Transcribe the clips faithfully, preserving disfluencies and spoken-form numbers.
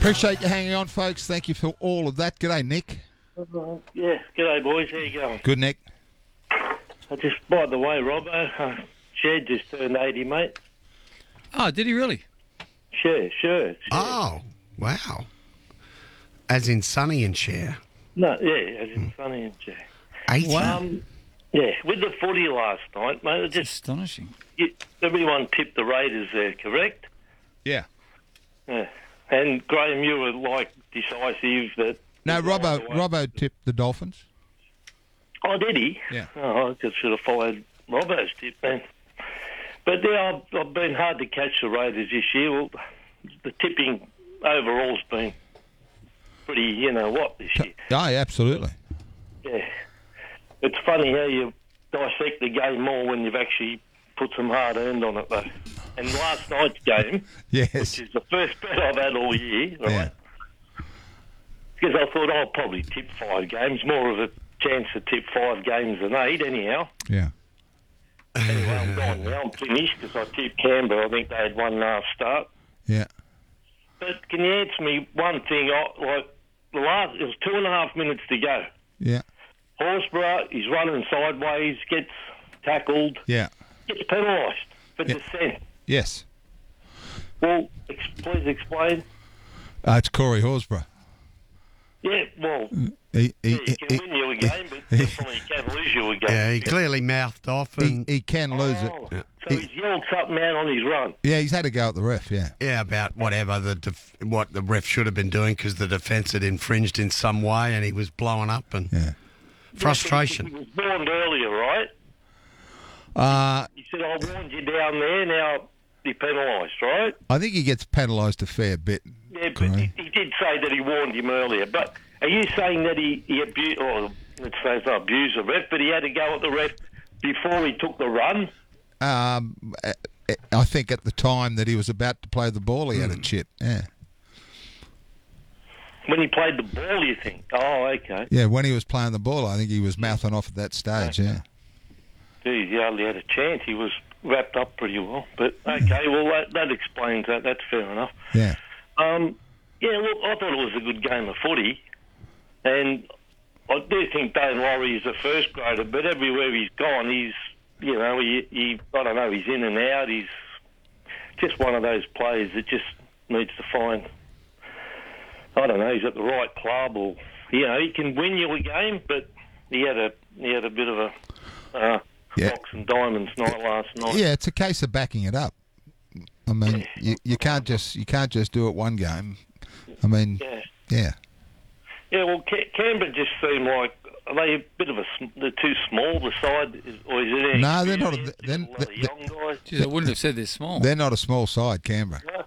Appreciate you hanging on, folks. Thank you for all of that. G'day, Nick. Uh, yeah, g'day, boys. How you going? Good, Nick. I just, by the way, Robbo, uh, Shed just turned eighty, mate. Oh, did he really? Sure, sure. sure. Oh, wow. As in Sonny and Cher. No, yeah, as in Sonny and Shed. eighty? Wow. Um, yeah, with the footy last night, mate, it It's just astonishing. you, everyone tipped the Raiders there, correct? Yeah. Yeah. And Graham, you were like decisive that. No, Robbo, Otherwise- Robbo tipped the Dolphins. Oh, did he? Yeah. Oh, I just should have followed Robbo's tip then. But yeah, I've, I've been hard to catch the Raiders this year. Well, the tipping overall's been pretty, you know what, this year. Oh, yeah, absolutely. Yeah. It's funny how you dissect the game more when you've actually put some hard earned on it, though. And last night's game, Yes. which is the first bet I've had all year, right? Yeah. Because I thought I'll probably tip five games, more of a chance to tip five games than eight, anyhow. Yeah. Anyway, I'm gone now. I'm finished because I tipped Canberra. I think they had one last start. Yeah. But can you answer me one thing? I, like the last, it was two and a half minutes to go. Yeah. Horsburgh, he's running sideways, gets tackled, Yeah. gets penalised for Yeah. dissent. Yes. Well, ex- please explain. Uh, it's Corey Horsburgh. Yeah, well, He, he, yeah, you can he, win you a game, but definitely you can lose you a game. Yeah, he clearly mouthed off. he, And, he can lose it. Oh, so he's yelled something out on his run. Yeah, he's had a go at the ref, yeah. yeah, about whatever the def- what the ref should have been doing because the defence had infringed in some way and he was blowing up and Yeah. frustration. He was warned earlier, right? Uh, He said, I warned you down there, now you're penalised, right? I think he gets penalised a fair bit. Yeah, but Correct. he, he did say that he warned him earlier. But are you saying that he, he abused, or let's say it's not abused the ref, but he had to go at the ref before he took the run? Um, I think at the time that he was about to play the ball, he had a chit. Yeah. When he played the ball, you think? Oh, okay. Yeah, when he was playing the ball, I think he was mouthing off at that stage, yeah. Geez, he hardly had a chance. He was wrapped up pretty well. But, okay, well, that, that explains that. That's fair enough. Yeah. Um, yeah, look, I thought it was a good game of footy. And I do think Dane Laurie is a first grader, but everywhere he's gone, he's, you know, he, he I don't know, he's in and out. He's just one of those players that just needs to find, I don't know, he's at the right club, or, you know, he can win you a game, but he had a he had a bit of a uh, Yeah. Fox and Diamonds night last night. Yeah, it's a case of backing it up. I mean, you, you can't just you can't just do it one game. I mean, Yeah. yeah. Yeah, well, Ca- Canberra just seem like, are they a bit of a, sm- they're too small, the side, is, or is it any No, they're not a- experience? then- Is it a lot of they- young guys? Geez, I wouldn't have said they're small. They're not a small side, Canberra. No.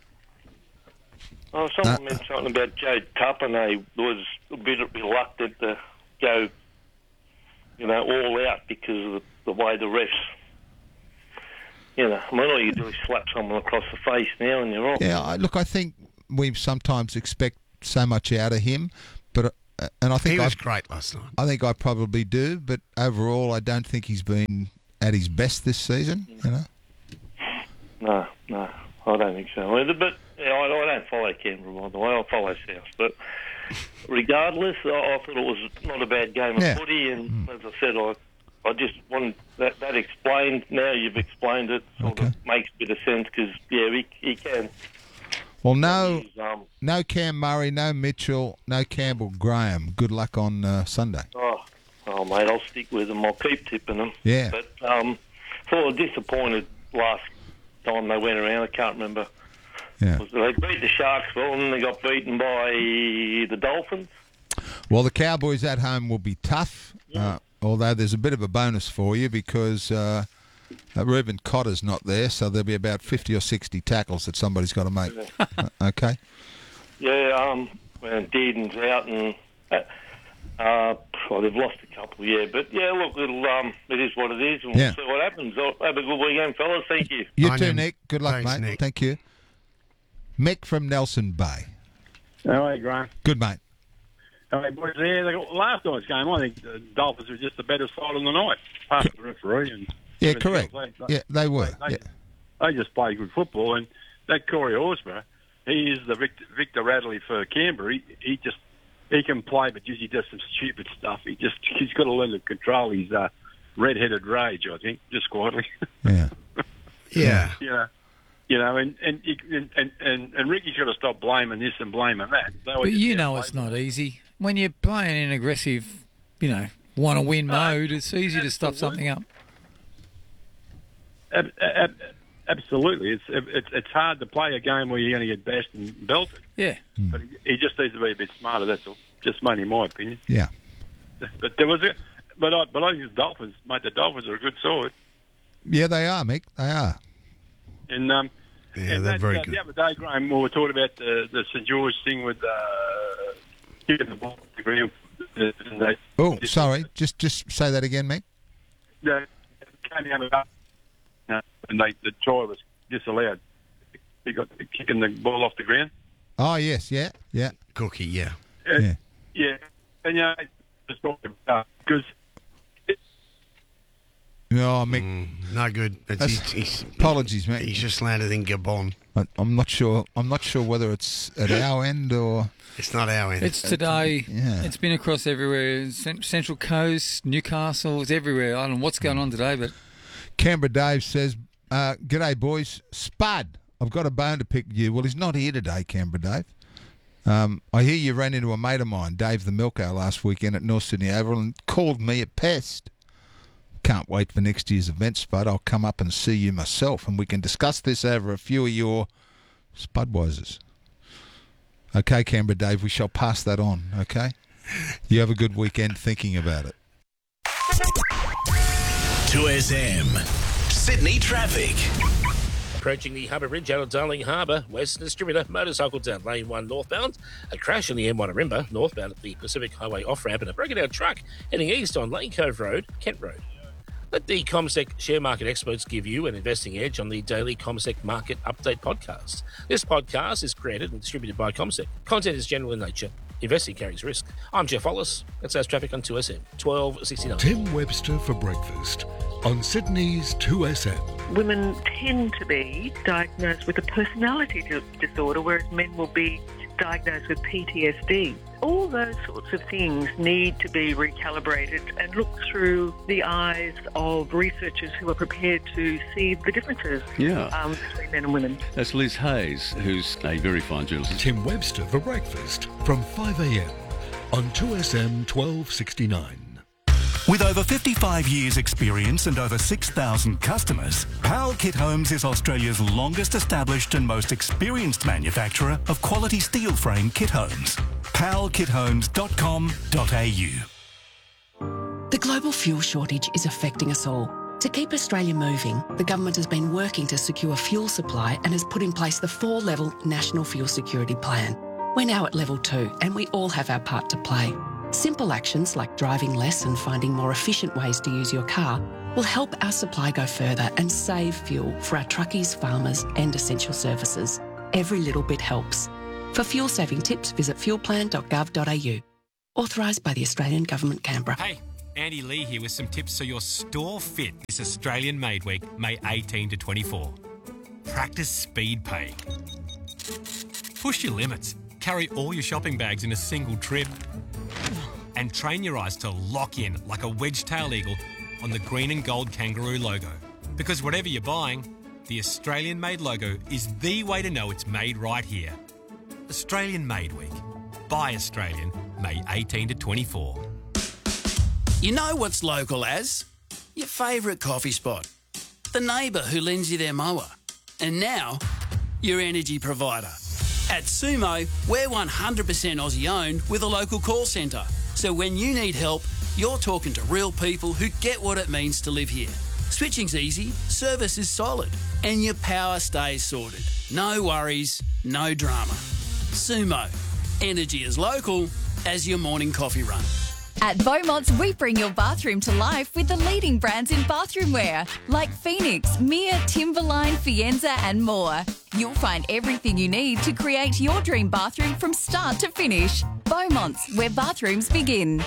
Oh, someone Uh, mentioned something about Joe Tapane was a bit reluctant to go, you know, all out because of the, the way the refs, you know, I mean, all you do is slap someone across the face now and you're off. Yeah, I, look, I think we sometimes expect so much out of him, but uh, and I think He I, was great last night. I think I probably do, but overall, I don't think he's been at his best this season. You know. No, no, I don't think so. Either, but yeah, I, I don't follow Canberra, by the way. I follow South. But regardless, I, I thought it was not a bad game of Yeah. footy. And as I said, I I just want that, that explained. Now you've explained it. Sort Okay. of makes a bit of sense because, yeah, he, he can. Well, no, He's, um, no Cam Murray, no Mitchell, no Campbell Graham. Good luck on uh, Sunday. oh, oh, mate, I'll stick with them. I'll keep tipping them. Yeah. But um, sort of disappointed last time they went around. I can't remember. Yeah. Was they beat the Sharks well, and then they got beaten by the Dolphins. Well, the Cowboys at home will be tough, uh, although there's a bit of a bonus for you because uh, uh, Reuben Cotter's not there, so there'll be about fifty or sixty tackles that somebody's got to make. Uh, okay? Yeah, um, and Dearden's out, and uh, uh, well, they've lost a couple, yeah. But yeah, look, it'll, um, it is what it is, and we'll Yeah. see what happens. Oh, have a good weekend, fellas. Thank you. You I too, know. Nick. Good luck, Thanks, mate. Nick. Thank you. Mick from Nelson Bay. How are you, Grant? Good, mate. All right, boys. Yeah, they got, last night's game, I think the Dolphins were just the better side on the night, past the referee. And Yeah, everything correct. else. They, Yeah, they were. they, Yeah. they just played good football, and that Corey Horsburgh, he is the Victor, Victor Radley for Canberra. He, he just he can play, but usually does some stupid stuff. He just he's got to learn to control his uh, red-headed rage. I think just quietly. Yeah. Yeah. you know, you know, and and and and, and Ricky's got to stop blaming this and blaming that. But you know it's not easy when you're playing in aggressive, you know, want to win mode. It's easy to stop something up. Ab- ab- absolutely, it's it's it's hard to play a game where you're going to get bashed and belted. Yeah, but he, he just needs to be a bit smarter. That's all. Just mainly my opinion. Yeah. But there was a, but I but I think the Dolphins, mate. The Dolphins are a good side. Yeah, they are, Mick. They are. And um, Yeah, and they're that, very uh, good. The other day, Graham, we were talking about the the St George thing with uh, kicking the ball off the ground. And they, Oh, sorry. Just just say that again, Mick. They came out of that, uh, and they, the try was disallowed. He got kicking the ball off the ground. Oh, yes, yeah, yeah. Cookie, yeah. Uh, Yeah. Yeah, and you know, just talking about because. No, Mick, Mm, no good. It's, That's- he's, he's, apologies, mate. he's just landed in Gabon. I, I'm not sure. I'm not sure whether it's at our end or. It's not our end. it's today. Yeah. It's been across everywhere. Cent- Central Coast, Newcastle, it's everywhere. I don't know what's going on today, but Canberra Dave says, uh, "G'day, boys. Spud, I've got a bone to pick with you." Well, he's not here today, Canberra Dave. Um, I hear you ran into a mate of mine, Dave the Milko, last weekend at North Sydney Oval and called me a pest. Can't wait for next year's event, Spud. I'll come up and see you myself, and we can discuss this over a few of your Spudweisers. Okay, Canberra Dave, we shall pass that on, okay? You have a good weekend thinking about it. two S M. Sydney traffic. Approaching the Harbour Bridge out of Darling Harbour, Western Distributor, motorcycle down lane one northbound. A crash on the M one at Rimba, northbound at the Pacific Highway off-ramp, and a broken down truck heading east on Lane Cove Road, Kent Road. Let the CommSec share market experts give you an investing edge on the daily CommSec Market Update podcast. This podcast is created and distributed by CommSec. Content is general in nature. Investing carries risk. I'm Jeff Wallace. That's our traffic on two S M, twelve sixty-nine. Tim Webster for breakfast on Sydney's two S M. Women tend to be diagnosed with a personality di- disorder, whereas men will be diagnosed with P T S D. All those sorts of things need to be recalibrated and looked through the eyes of researchers who are prepared to see the differences Yeah. um, between men and women. That's Liz Hayes, who's a very fine journalist. Tim Webster for breakfast from five a m on two S M twelve sixty-nine. With over fifty-five years experience and over six thousand customers, Powell Kit Homes is Australia's longest established and most experienced manufacturer of quality steel frame kit homes. powell kit homes dot com dot a u. The global fuel shortage is affecting us all. To keep Australia moving, the government has been working to secure fuel supply and has put in place the four-level National Fuel Security Plan. We're now at level two and we all have our part to play. Simple actions like driving less and finding more efficient ways to use your car will help our supply go further and save fuel for our truckies, farmers and essential services. Every little bit helps. For fuel saving tips, visit fuel plan dot gov dot a u. Authorised by the Australian Government, Canberra. Hey, Andy Lee here with some tips so your store fit this Australian Made Week, May eighteenth to twenty-four. Practice speed paying. Push your limits. Carry all your shopping bags in a single trip. And train your eyes to lock in like a wedge-tailed eagle on the green and gold kangaroo logo. Because whatever you're buying, the Australian Made logo is the way to know it's made right here. Australian Made Week. Buy Australian, May eighteenth to twenty-four. You know what's local as? Your favourite coffee spot. The neighbour who lends you their mower. And now, your energy provider. At Sumo, we're one hundred percent Aussie owned with a local call centre. So when you need help, you're talking to real people who get what it means to live here. Switching's easy, service is solid, and your power stays sorted. No worries, no drama. Sumo. Energy as local as your morning coffee run. At Beaumont's, we bring your bathroom to life with the leading brands in bathroom wear, like Phoenix, Mia, Timberline, Fienza and more. You'll find everything you need to create your dream bathroom from start to finish. Beaumont's, where bathrooms begin.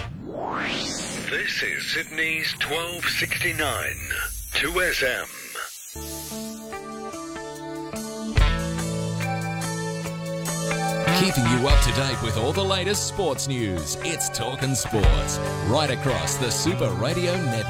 This is Sydney's twelve sixty-nine, two S M. Keeping you up to date with all the latest sports news. It's Talkin' Sports, right across the Super Radio Network.